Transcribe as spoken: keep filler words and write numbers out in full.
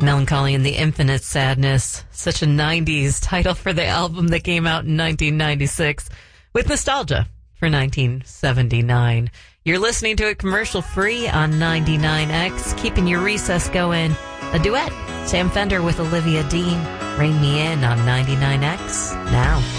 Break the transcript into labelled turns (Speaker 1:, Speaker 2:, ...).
Speaker 1: Melancholy and the Infinite Sadness. Such a nineties title for the album that came out in nineteen ninety-six with nostalgia for nineteen seventy-nine. You're listening to it commercial free on ninety-nine X, keeping your recess going. A duet, Sam Fender with Olivia Dean, Bring Me In on ninety-nine X now.